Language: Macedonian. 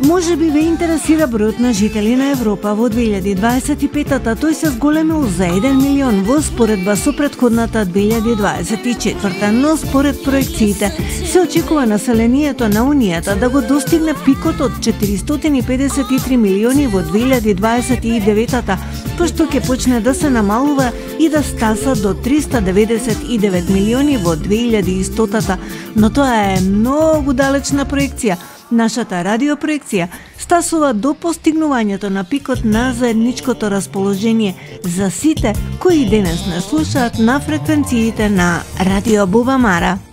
Може би ве интересира бројот на жители на Европа во 2025-та, тој се зголемил за 1 милион во споредба со претходната 2024-та, но според проекциите се очекува населението на Унијата да го достигне пикот од 453 милиони во 2029-та, пошто ќе почне да се намалува и да стаса до 399 милиони во 2100-та, но тоа е многу далечна проекција. Нашата радиопроекција стасува до постигнувањето на пикот на заедничкото расположение за сите кои денес не слушаат на фреквенциите на Радио Бубамара.